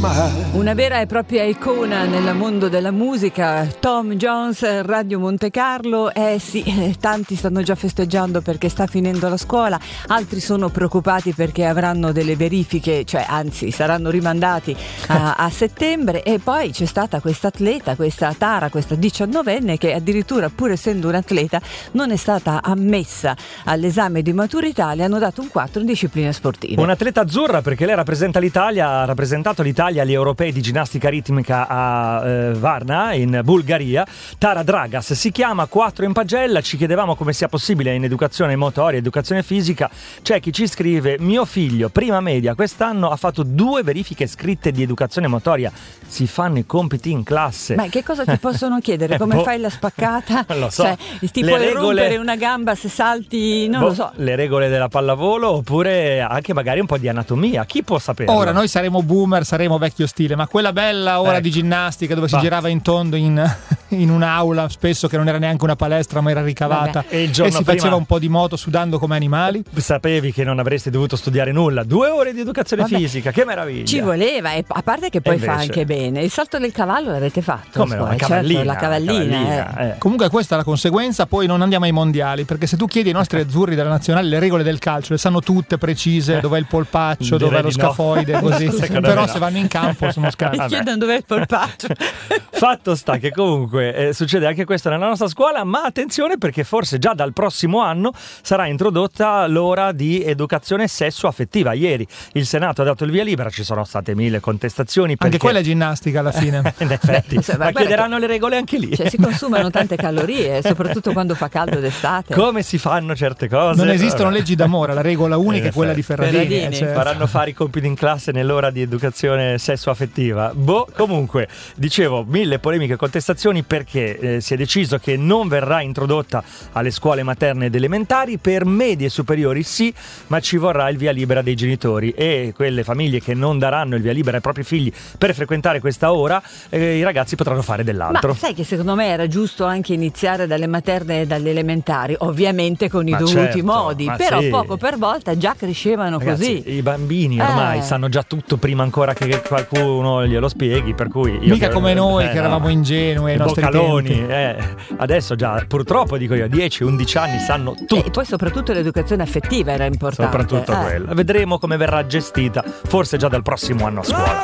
smile. Una vera e propria icona nel mondo della musica, Tom Jones, Radio Monte Carlo. Tanti stanno già festeggiando perché sta finendo la scuola, altri sono preoccupati perché avranno delle verifiche, anzi saranno rimandati a settembre. E poi c'è stata questa atleta, questa Tara, questa 19enne, che addirittura, pur essendo un'atleta, non è stata ammessa all'esame di maturità. Le hanno dato un 4 in discipline sportive. Un'atleta azzurra perché lei rappresenta l'Italia, ha rappresentato l'Italia agli europei di ginnastica ritmica a Varna in Bulgaria. Tara Dragas si chiama, 4 in pagella. Ci chiedevamo come sia possibile in educazione motoria, educazione fisica. C'è chi ci scrive: mio figlio prima media quest'anno ha fatto 2 verifiche scritte di educazione motoria, si fanno i compiti in classe. Ma che cosa ti possono chiedere? Come fai la spaccata? Non lo so. Ti puoi rompere una gamba se salti, non lo so. Le regole della pallavolo, oppure anche magari un po' di anatomia, chi può sapere? Ora noi saremo boomer, saremo vecchio stile, ma quella bella ora di ginnastica dove si girava in tondo in un'aula, spesso che non era neanche una palestra ma era ricavata, e si faceva un po' di moto sudando come animali. Sapevi che non avresti dovuto studiare nulla, 2 ore di educazione fisica, che meraviglia. Ci voleva, e a parte che poi invece fa anche bene. Il salto del cavallo l'avete fatto? Come no, la cavallina, certo, la cavallina. Comunque questa è la conseguenza, poi non andiamo ai mondiali, perché se tu chiedi ai nostri azzurri della nazionale le regole del calcio le sanno tutte precise, dov'è il polpaccio, dov'è lo scafoide, così. Però se vanno in campo sono scarsi. Mi chiedono dov'è il polpaccio. Fatto sta che comunque succede anche questo nella nostra scuola, ma attenzione, perché forse già dal prossimo anno sarà introdotta l'ora di educazione sessuo-affettiva. Ieri il Senato ha dato il via libera, ci sono state 1000 contestazioni perché... Anche quella è ginnastica alla fine. In effetti, ma chiederanno le regole anche lì. Si consumano tante calorie, soprattutto quando fa caldo d'estate. Come si fanno certe cose? Non esistono leggi d'amore, la regola unica è quella di Ferradini. Faranno fare i compiti in classe nell'ora di educazione sessuo-affettiva. Comunque, dicevo, 1000 polemiche e contestazioni perché si è deciso che non verrà introdotta alle scuole materne ed elementari. Per medie e superiori sì, ma ci vorrà il via libera dei genitori, e quelle famiglie che non daranno il via libera ai propri figli per frequentare questa ora, i ragazzi potranno fare dell'altro. Ma sai che secondo me era giusto anche iniziare dalle materne e dalle elementari, ovviamente con i dovuti modi, però poco per volta già crescevano. Ragazzi, così i bambini ormai sanno già tutto prima ancora che qualcuno glielo spieghi, per cui mica come noi che eravamo ingenui ai nostri boccaloni, adesso già purtroppo dico io 10-11 anni sanno tutto, e poi soprattutto l'educazione affettiva era importante, soprattutto quella. Vedremo come verrà gestita, forse già dal prossimo anno a scuola.